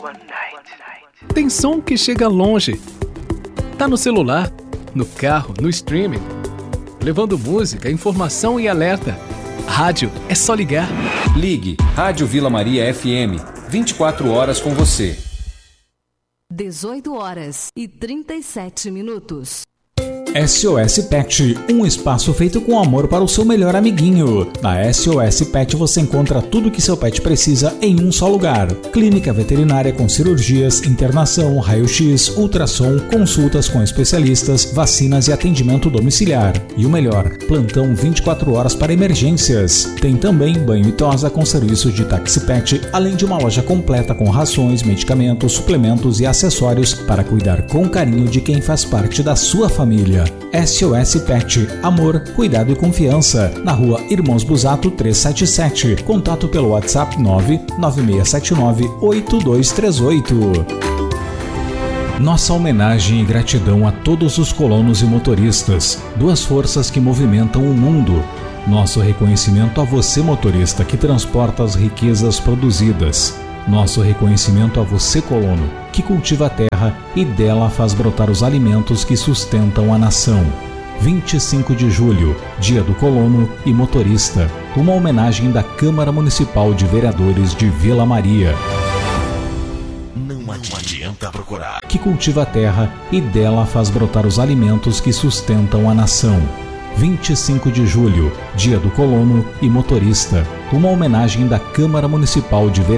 Tem som que chega longe. Tá no celular, no carro, no streaming. Levando música, informação e alerta. Rádio é só ligar. Ligue Rádio Vila Maria FM. 24 horas com você. 18h37. SOS Pet, um espaço feito com amor para o seu melhor amiguinho. Na SOS Pet você encontra tudo que seu pet precisa em um só lugar. Clínica veterinária com cirurgias, internação, raio-x, ultrassom, consultas com especialistas, vacinas e atendimento domiciliar. E o melhor, plantão 24 horas para emergências. Tem também banho e tosa com serviço de táxi pet, além de uma loja completa com rações, medicamentos, suplementos e acessórios para cuidar com carinho de quem faz parte da sua família. SOS Pet, amor, cuidado e confiança. Na rua Irmãos Busato 377. Contato pelo WhatsApp 996798238. Nossa homenagem e gratidão a todos os colonos e motoristas, duas forças que movimentam o mundo. Nosso reconhecimento a você, motorista, que transporta as riquezas produzidas. Nosso reconhecimento a você, colono, que cultiva a terra e dela faz brotar os alimentos que sustentam a nação. 25 de julho, Dia do Colono e Motorista. Uma homenagem da Câmara Municipal de Vereadores de Vila Maria. Não adianta procurar. Que cultiva a terra e dela faz brotar os alimentos que sustentam a nação. 25 de julho, Dia do Colono e Motorista. Uma homenagem da Câmara Municipal de Vereadores